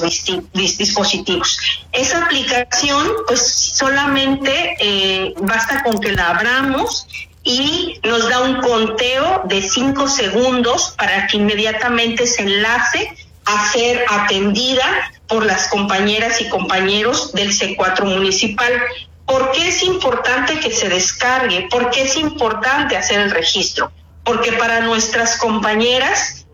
dispositivos. Esa aplicación, pues solamente basta con que la abramos y nos da un conteo de 5 segundos para que inmediatamente se enlace a ser atendida por las compañeras y compañeros del C4 municipal. ¿Por qué es importante que se descargue? ¿Por qué es importante hacer el registro? Porque para nuestras compañeras,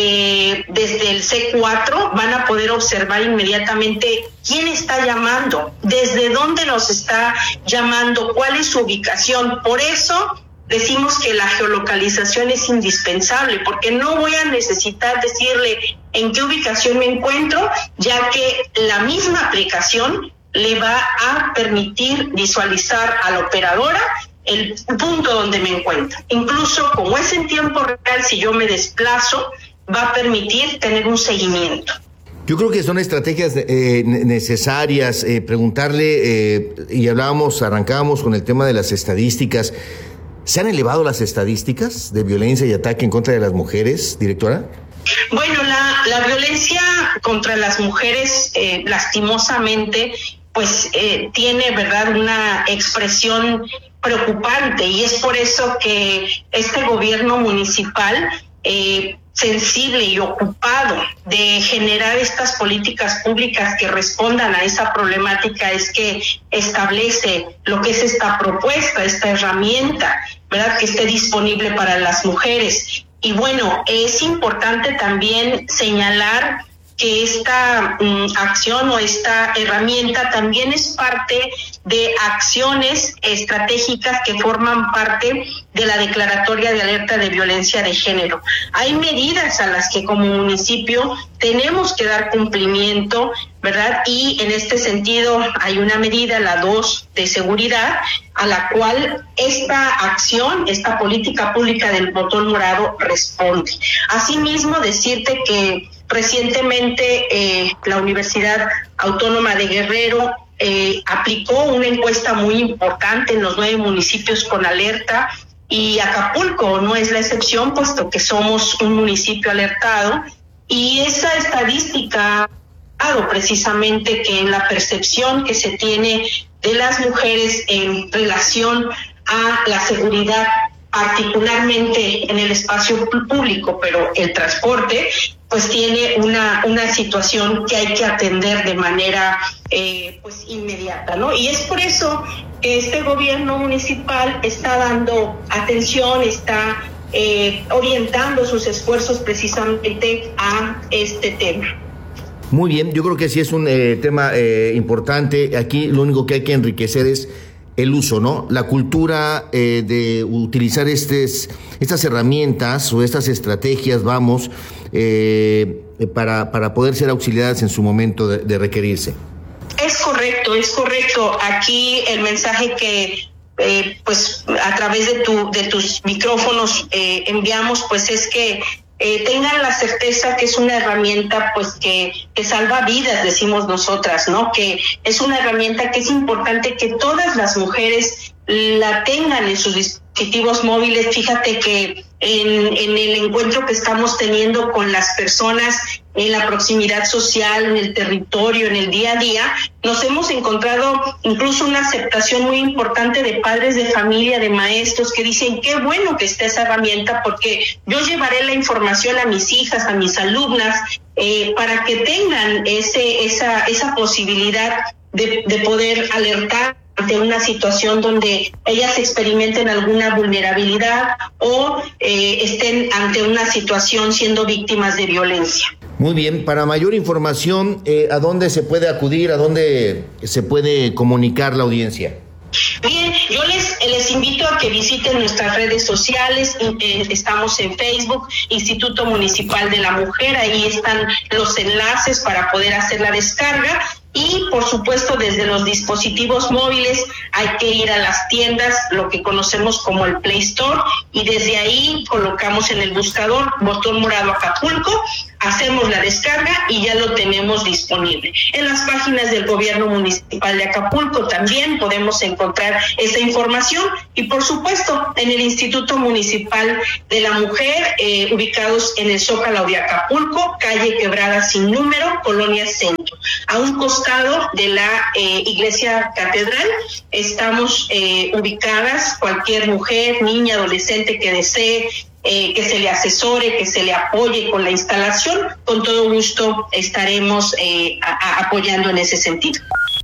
desde el C4 van a poder observar inmediatamente quién está llamando, desde dónde nos está llamando, cuál es su ubicación. Por eso decimos que la geolocalización es indispensable, porque no voy a necesitar decirle en qué ubicación me encuentro, ya que la misma aplicación le va a permitir visualizar a la operadora el punto donde me encuentro. Incluso como es en tiempo real, si yo me desplazo, va a permitir tener un seguimiento. Yo creo que son estrategias necesarias. Preguntarle, y arrancábamos con el tema de las estadísticas. ¿Se han elevado las estadísticas de violencia y ataque en contra de las mujeres, directora? Bueno, la violencia contra las mujeres, lastimosamente, pues tiene, ¿verdad?, una expresión preocupante, y es por eso que este gobierno municipal, sensible y ocupado de generar estas políticas públicas que respondan a esa problemática, es que establece lo que es esta propuesta, esta herramienta, ¿verdad?, que esté disponible para las mujeres. Y bueno, es importante también señalar que esta acción o esta herramienta también es parte de acciones estratégicas que forman parte de la declaratoria de alerta de violencia de género. Hay medidas a las que como municipio tenemos que dar cumplimiento, ¿verdad? Y en este sentido hay una medida, la 2 de seguridad, a la cual esta acción, esta política pública del botón morado responde. Asimismo, decirte que recientemente la Universidad Autónoma de Guerrero aplicó una encuesta muy importante en los 9 municipios con alerta, y Acapulco no es la excepción, puesto que somos un municipio alertado, y esa estadística ha dado precisamente que en la percepción que se tiene de las mujeres en relación a la seguridad, particularmente en el espacio público, pero el transporte, pues tiene una situación que hay que atender de manera pues inmediata, ¿no? Y es por eso que este gobierno municipal está dando atención, está orientando sus esfuerzos precisamente a este tema. Muy bien, yo creo que sí es un tema importante. Aquí lo único que hay que enriquecer es el uso, ¿no? La cultura de utilizar estas herramientas o estas estrategias, para poder ser auxiliadas en su momento de requerirse. Es correcto. Aquí el mensaje que pues a través de tus micrófonos enviamos, pues es que tengan la certeza que es una herramienta pues que salva vidas, decimos nosotras, ¿no? Que es una herramienta que es importante que todas las mujeres la tengan en sus dispositivos móviles. Fíjate que en el encuentro que estamos teniendo con las personas en la proximidad social, en el territorio, en el día a día, nos hemos encontrado incluso una aceptación muy importante de padres de familia, de maestros, que dicen qué bueno que esté esa herramienta, porque yo llevaré la información a mis hijas, a mis alumnas, para que tengan esa posibilidad de poder alertar ante una situación donde ellas experimenten alguna vulnerabilidad o estén ante una situación siendo víctimas de violencia. Muy bien, para mayor información, ¿a dónde se puede acudir, a dónde se puede comunicar la audiencia? Bien, yo les invito a que visiten nuestras redes sociales. Estamos en Facebook, Instituto Municipal de la Mujer, ahí están los enlaces para poder hacer la descarga. Y por supuesto desde los dispositivos móviles hay que ir a las tiendas, lo que conocemos como el Play Store, y desde ahí colocamos en el buscador botón morado Acapulco. hacemos la descarga y ya lo tenemos disponible. En las páginas del Gobierno Municipal de Acapulco también podemos encontrar esa información y, por supuesto, en el Instituto Municipal de la Mujer, ubicados en el Zócalo de Acapulco, calle Quebrada Sin Número, Colonia Centro. A un costado de la Iglesia Catedral estamos ubicadas. Cualquier mujer, niña, adolescente que desee que se le asesore, que se le apoye con la instalación, con todo gusto estaremos apoyando en ese sentido.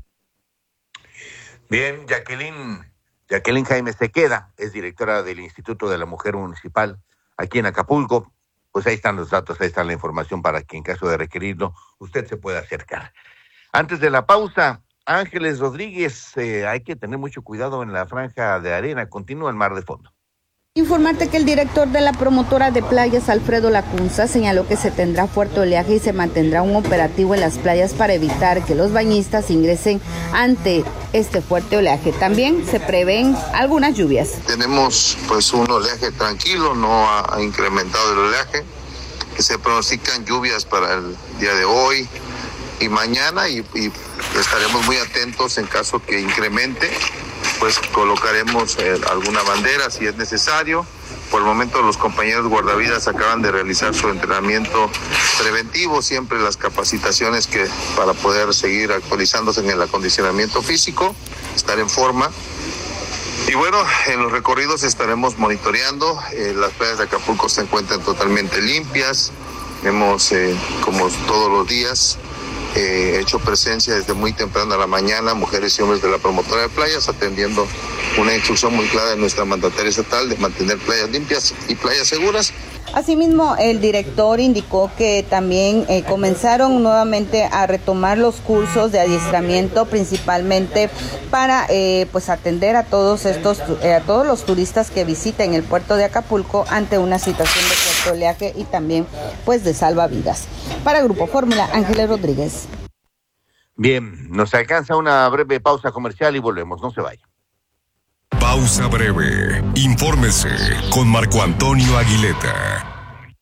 Bien, Jacqueline Jaime Sequeda es directora del Instituto de la Mujer Municipal aquí en Acapulco. Pues ahí están los datos, ahí está la información para que en caso de requerirlo usted se pueda acercar. Antes de la pausa, Ángeles Rodríguez, hay que tener mucho cuidado en la franja de arena, continúa el mar de fondo. Informarte que el director de la promotora de playas, Alfredo Lacunza, señaló que se tendrá fuerte oleaje y se mantendrá un operativo en las playas para evitar que los bañistas ingresen ante este fuerte oleaje. También se prevén algunas lluvias. Tenemos pues un oleaje tranquilo, no ha incrementado el oleaje, que se pronostican lluvias para el día de hoy y mañana y estaremos muy atentos en caso que incremente. Pues colocaremos alguna bandera si es necesario. Por el momento los compañeros guardavidas acaban de realizar su entrenamiento preventivo, siempre las capacitaciones que para poder seguir actualizándose en el acondicionamiento físico, estar en forma. Y bueno, en los recorridos estaremos monitoreando. Las playas de Acapulco se encuentran totalmente limpias. Hemos, como todos los días, hecho presencia desde muy temprano a la mañana, mujeres y hombres de la promotora de playas, atendiendo una instrucción muy clara de nuestra mandataria estatal de mantener playas limpias y playas seguras. Asimismo, el director indicó que también comenzaron nuevamente a retomar los cursos de adiestramiento, principalmente para pues atender a todos los turistas que visiten el puerto de Acapulco ante una situación de fuerte oleaje y también pues de salvavidas. Para Grupo Fórmula, Ángeles Rodríguez. Bien, nos alcanza una breve pausa comercial y volvemos, no se vaya. Pausa breve. Infórmese con Marco Antonio Aguileta.